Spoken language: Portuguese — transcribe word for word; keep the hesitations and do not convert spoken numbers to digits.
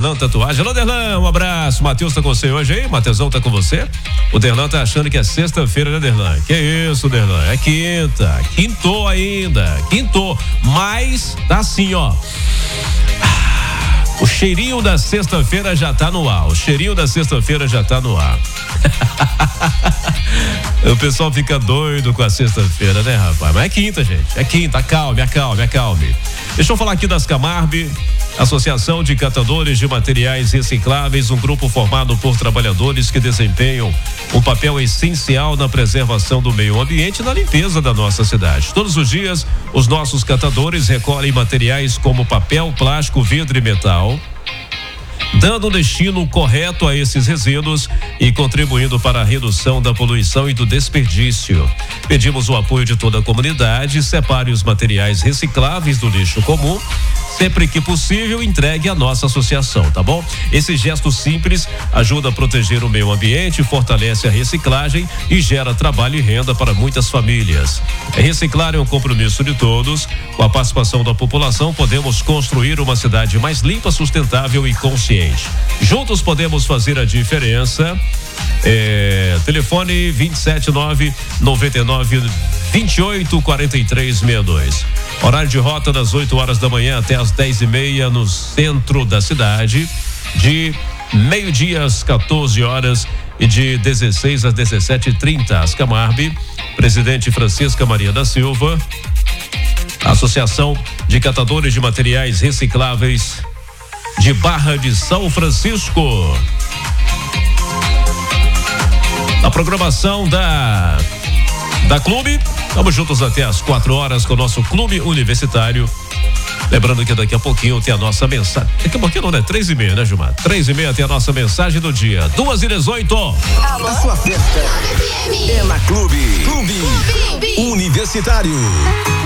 Derlan Tatuagem. Alô, Derlan, um abraço. Matheus tá com você hoje aí? Matheusão tá com você? O Derlan tá achando que é sexta-feira, né, Derlan? Que isso, Derlan? É quinta. Quintou ainda. Quintou. Mas tá assim, ó. O cheirinho da sexta-feira já tá no ar. O cheirinho da sexta-feira já tá no ar. O pessoal fica doido com a sexta-feira, né, rapaz? Mas é quinta, gente. É quinta. Acalme, acalme, acalme. Deixa eu falar aqui das Camarbe, Associação de Catadores de Materiais Recicláveis, um grupo formado por trabalhadores que desempenham um papel essencial na preservação do meio ambiente e na limpeza da nossa cidade. Todos os dias, os nossos catadores recolhem materiais como papel, plástico, vidro e metal, dando destino correto a esses resíduos e contribuindo para a redução da poluição e do desperdício. Pedimos o apoio de toda a comunidade, separe os materiais recicláveis do lixo comum. Sempre que possível, entregue à nossa associação, tá bom? Esse gesto simples ajuda a proteger o meio ambiente, fortalece a reciclagem e gera trabalho e renda para muitas famílias. Reciclar é um compromisso de todos. Com a participação da população, podemos construir uma cidade mais limpa, sustentável e consciente. Juntos podemos fazer a diferença. É, telefone vinte e sete nove noventa e nove vinte e oito quarenta e três sessenta e dois. Horário de rota das oito horas da manhã até as dez e meia no centro da cidade, de meio-dia às quatorze horas e de dezesseis às dezessete e trinta. As Camarbe, presidente Francisca Maria da Silva, Associação de Catadores de Materiais Recicláveis de Barra de São Francisco. A programação da da Clube, estamos juntos até as quatro horas com o nosso Clube Universitário. Lembrando que daqui a pouquinho tem a nossa mensagem. Daqui a pouquinho não, né? Três e meia, né, Gilmar? Três e meia tem a nossa mensagem do dia. Duas e dezoito. A sua festa é na Clube. Clube. Clube Universitário.